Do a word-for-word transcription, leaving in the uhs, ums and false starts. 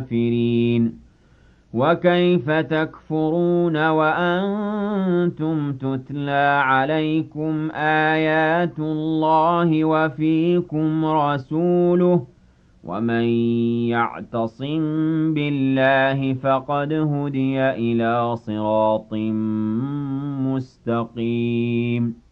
الْكَافِرِينَ وَكَيْفَ تَكْفُرُونَ وَأَنتُمْ تُتْلَىٰ عَلَيْكُمْ آيَاتُ اللَّهِ وَفِيكُمْ رَسُولُهُ ۗ وَمَن يَعْتَصِم بِاللَّهِ فَقَدْ هُدِيَ إِلَىٰ صِرَاطٍ مُّسْتَقِيمٍ